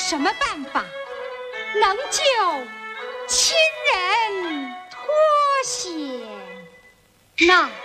什么办法能救亲人脱险？那